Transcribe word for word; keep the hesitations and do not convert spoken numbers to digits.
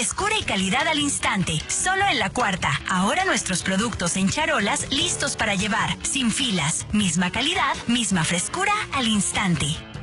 frescura y calidad al instante. Solo en La Cuarta. Ahora nuestros productos en charolas listos para llevar. Sin filas. Misma calidad, misma frescura al instante.